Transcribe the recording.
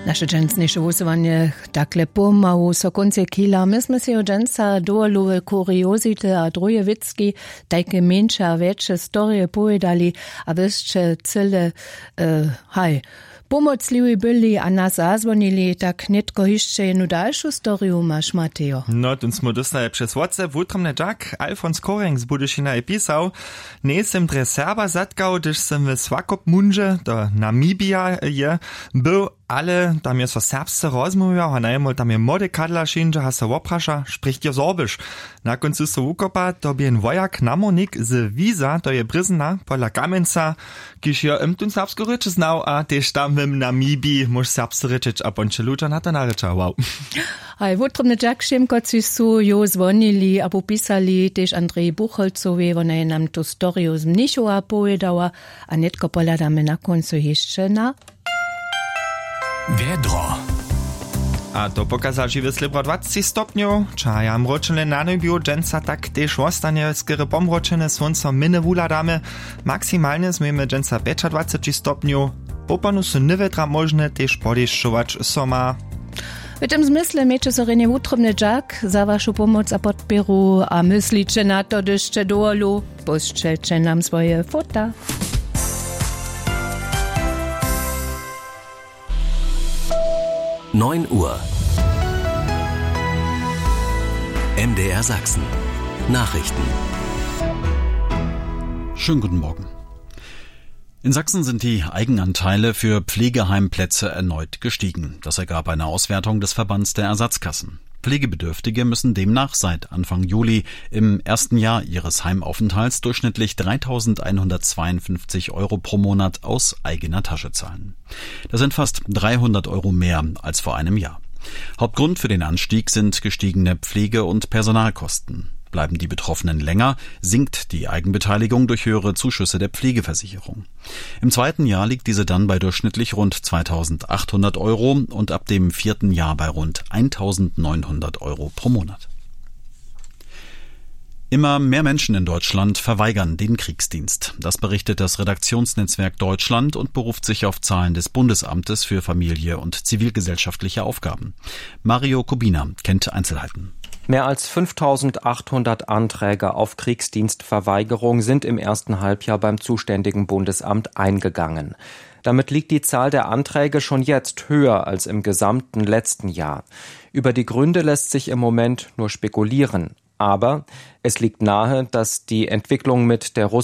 Naše dżensniejsze głosowanie takle pomału so konce kila. My sme si o dżensa dołolowe kuriozity a drugie witzki, takie mniejsze a większe storie povedali, a wyście cyle, pomocliwi byli a nas zadzwonili, tak netko jeszcze jednu dalszą storiu masz, Mateo. No, ten smo dostali przez WhatsApp wutromny Jack, Alfons Koreng z Budyšina i pisał, nie sem dre Serba zatkał, gdyż sem w Swakopmundže, do Namibia je, był, ale tam je so serbsce rozmówiał, a najmol tam je młody kadla szynja, a se woprasza, spricht jo sorbisch. Na końcu so ukopa, to bien wojak namornik z Visa, to je Bryzna, pola Kamenca, kiż jo im tun serbsko ryczy znał, a tež tam w Namibii muž serbsko ryczyć, a ponče luča na to narycza, wow. Aj, wutromny Jack Šimkoci su jo zvonili, a popisali tež Andrej Buchholcovi, ona je nam tu storiju z Mnichova povedała, a netko poladamy na końcu jeszcze na... Vedro. A to pokazal živé slibro 20 stopňov, ča ja mročené nanobio dženca tak tež ostane skere pomročené slunco mine vuladame. Maksimálne zmieme dženca 25 stopňov. Popanu su nevetra možné tež podešťovač soma. W tym zmysle miejcie so René wutromny Jack za waszą pomoc a podpieru, a myślicie na to, dyście dolu, poszczelcie nam swoje fota. Uhr. MDR Sachsen. Nachrichten. Schönen guten Morgen. In Sachsen sind die Eigenanteile für Pflegeheimplätze erneut gestiegen. Das ergab eine Auswertung des Verbands der Ersatzkassen. Pflegebedürftige müssen demnach seit Anfang Juli im ersten Jahr ihres Heimaufenthalts durchschnittlich 3.152 € pro Monat aus eigener Tasche zahlen. Das sind fast 300 € mehr als vor einem Jahr. Hauptgrund für den Anstieg sind gestiegene Pflege- und Personalkosten. Bleiben die Betroffenen länger, sinkt die Eigenbeteiligung durch höhere Zuschüsse der Pflegeversicherung. Im zweiten Jahr liegt diese dann bei durchschnittlich rund 2.800 € und ab dem vierten Jahr bei rund 1.900 € pro Monat. Immer mehr Menschen in Deutschland verweigern den Kriegsdienst. Das berichtet das Redaktionsnetzwerk Deutschland und beruft sich auf Zahlen des Bundesamtes für Familie und zivilgesellschaftliche Aufgaben. Mario Kubina kennt Einzelheiten. Mehr als 5.800 Anträge auf Kriegsdienstverweigerung sind im ersten Halbjahr beim zuständigen Bundesamt eingegangen. Damit liegt die Zahl der Anträge schon jetzt höher als im gesamten letzten Jahr. Über die Gründe lässt sich im Moment nur spekulieren. Aber es liegt nahe, dass die Entwicklung mit der